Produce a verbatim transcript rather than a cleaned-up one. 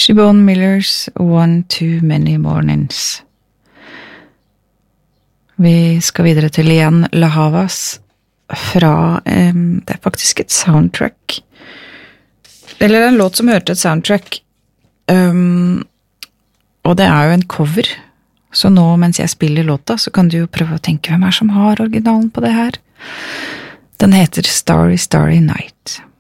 Siobhan Millers One Too Many Mornings. Vi skal videre til Lian La Havas fra, um, det er faktisk et soundtrack, eller en låt som hørte et soundtrack, um, og det er jo en cover, så nå mens jeg spiller låta, så kan du jo prøve å tenke hvem er som har originalen på det her. Den heter Starry Starry Night.